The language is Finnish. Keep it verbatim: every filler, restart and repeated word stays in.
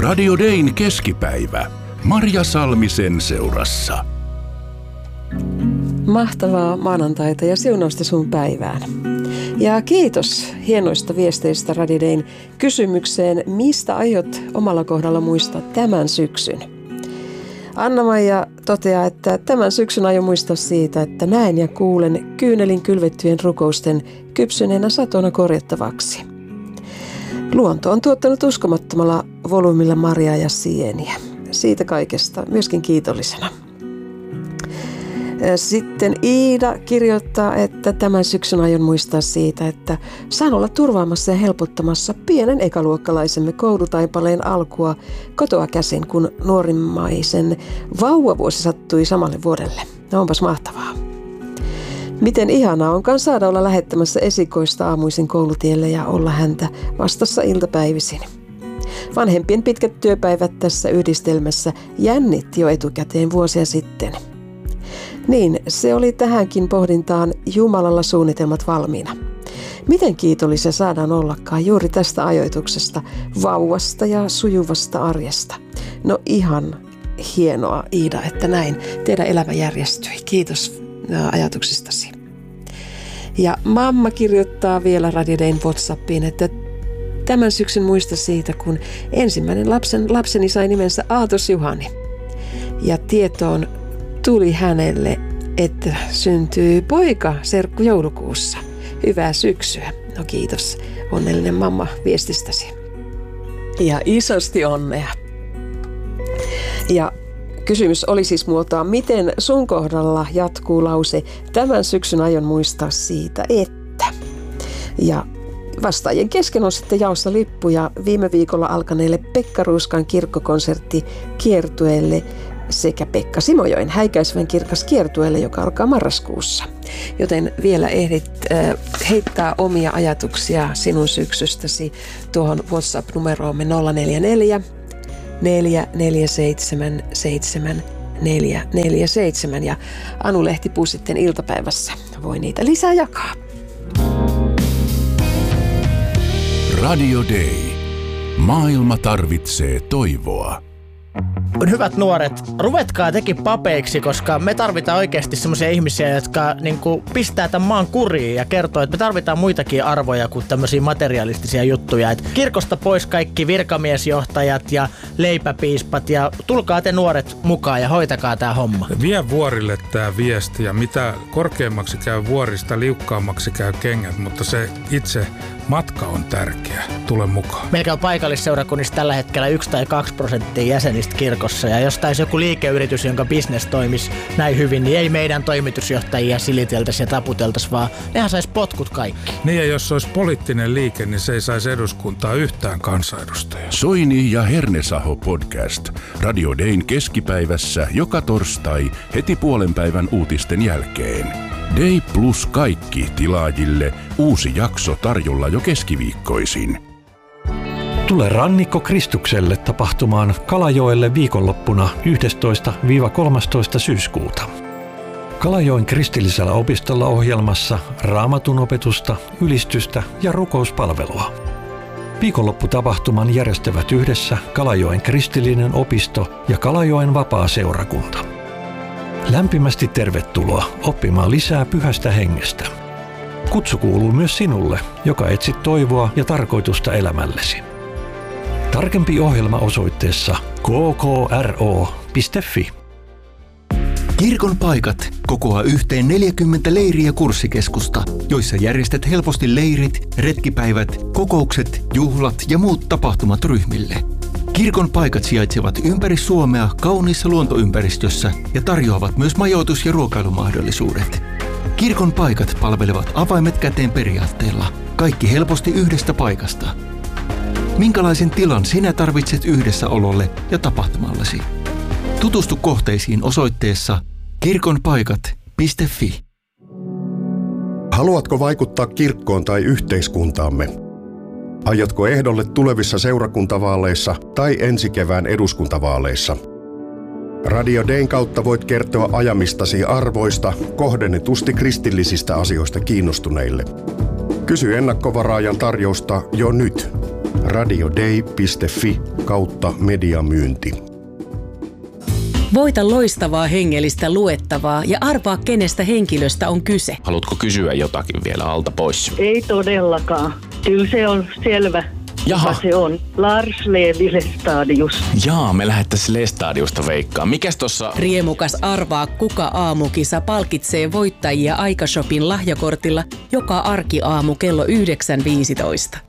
Radio Dayn keskipäivä. Marja Salmisen seurassa. Mahtavaa maanantaita ja siunausta sun päivään. Ja kiitos hienoista viesteistä Radio Dayn kysymykseen, mistä aiot omalla kohdalla muistaa tämän syksyn. Anna-Maija toteaa, että tämän syksyn aion muistaa siitä, että näen ja kuulen kyynelin kylvettyjen rukousten kypsyneenä satona korjattavaksi. Luonto on tuottanut uskomattomalla volyymilla marjaa ja sieniä. Siitä kaikesta myöskin kiitollisena. Sitten Iida kirjoittaa, että tämän syksyn aion muistaa siitä, että saan olla turvaamassa ja helpottamassa pienen ekaluokkalaisemme koulutaipaleen alkua kotoa käsin, kun nuorimmaisen vauvavuosi sattui samalle vuodelle. No onpas mahtavaa. Miten ihanaa onkaan saada olla lähettämässä esikoista aamuisin koulutielle ja olla häntä vastassa iltapäivisin. Vanhempien pitkät työpäivät tässä yhdistelmässä jännitti jo etukäteen vuosia sitten. Niin, se oli tähänkin pohdintaan Jumalalla suunnitelmat valmiina. Miten kiitollisia saadaan ollakaan juuri tästä ajoituksesta, vauvasta ja sujuvasta arjesta? No ihan hienoa, Iida, että näin teidän elämä järjestyi. Kiitos ajatuksistasi. Ja mamma kirjoittaa vielä Radio Dayn WhatsAppiin, että tämän syksyn muista siitä, kun ensimmäinen lapsen, lapseni sai nimensä Aatos Juhani. Ja tietoon tuli hänelle, että syntyy poika serkku joulukuussa. Hyvää syksyä. No kiitos, onnellinen mamma viestistäsi. Ja isosti onnea. Ja kysymys oli siis muotoa, miten sun kohdalla jatkuu lause, tämän syksyn aion muistaa siitä, että. Ja vastaajien kesken on sitten jaossa lippuja viime viikolla alkaneelle Pekka Ruuskan kirkkokonsertti kiertueelle sekä Pekka Simojoen häikäisevän kirkas kiertueelle, joka alkaa marraskuussa. Joten vielä ehdit äh, heittää omia ajatuksia sinun syksystäsi tuohon WhatsApp-numeroomme nolla neljä neljä, neljä neljä seitsemän, seitsemän neljä neljä seitsemän ja Anu Lehtipuu sitten iltapäivässä voi niitä lisää jakaa. Radio Day. Maailma tarvitsee toivoa. Hyvät nuoret, ruvetkaa tekin papeiksi, koska me tarvitaan oikeasti semmoisia ihmisiä, jotka niin kuin pistää tämän maan kuriin ja kertoo, että me tarvitaan muitakin arvoja kuin tämmöisiä materialistisia juttuja. Et kirkosta pois kaikki virkamiesjohtajat ja leipäpiispat ja tulkaa te nuoret mukaan ja hoitakaa tämä homma. Vie vuorille tämä viesti ja mitä korkeammaksi käy vuorista, liukkaammaksi käy kengät, mutta se itse matka on tärkeä. Tule mukaan. Meillä on paikallisseurakunnissa tällä hetkellä yksi tai kaksi prosenttia jäsenistä kirkossa. Ja jos taisi joku liikeyritys, jonka business toimisi näin hyvin, niin ei meidän toimitusjohtajia siliteltäisi ja taputeltaisi, vaan nehän saisi potkut kaikki. Niin ja jos olisi poliittinen liike, niin se ei saisi eduskuntaa yhtään kansanedustajaa. Soini ja Hernesaho podcast. Radio Dayn keskipäivässä joka torstai heti puolen päivän uutisten jälkeen. Day plus kaikki tilaajille. Uusi jakso tarjolla jo keskiviikkoisin. Tule Rannikko Kristukselle tapahtumaan Kalajoelle viikonloppuna yhdestoista kolmastoista syyskuuta. Kalajoen kristillisellä opistolla ohjelmassa raamatun opetusta, ylistystä ja rukouspalvelua. Viikonlopputapahtuman järjestävät yhdessä Kalajoen kristillinen opisto ja Kalajoen vapaa-seurakunta. Lämpimästi tervetuloa oppimaan lisää pyhästä hengestä. Kutsu kuuluu myös sinulle, joka etsit toivoa ja tarkoitusta elämällesi. Tarkempi ohjelma osoitteessa k k r o piste f i. Kirkon paikat kokoaa yhteen neljäkymmentä leiri- ja kurssikeskusta, joissa järjestät helposti leirit, retkipäivät, kokoukset, juhlat ja muut tapahtumat ryhmille. Kirkon paikat sijaitsevat ympäri Suomea kauniissa luontoympäristössä ja tarjoavat myös majoitus- ja ruokailumahdollisuudet. Kirkon paikat palvelevat avaimet käteen periaatteella. Kaikki helposti yhdestä paikasta. Minkälaisen tilan sinä tarvitset yhdessäololle ja tapahtumallesi? Tutustu kohteisiin osoitteessa kirkonpaikat piste f i. Haluatko vaikuttaa kirkkoon tai yhteiskuntaamme? Aiotko ehdolle tulevissa seurakuntavaaleissa tai ensi kevään eduskuntavaaleissa? Radio Dayn kautta voit kertoa ajamistasi arvoista kohdennetusti kristillisistä asioista kiinnostuneille. Kysy ennakkovaraajan tarjousta jo nyt. radiodei piste fi kautta mediamyynti. Voita loistavaa hengellistä luettavaa ja arvaa, kenestä henkilöstä on kyse. Haluatko kysyä jotakin vielä alta pois? Ei todellakaan. Kyllä se on selvä. Jaha. Se on Lars Levi Lestadius. Jaa, me lähettäisiin Lestadiusta veikkaan. Mikäs tossa? Riemukas arvaa kuka aamukisa palkitsee voittajia Aikashopin lahjakortilla joka arkiaamu kello yhdeksän viisitoista.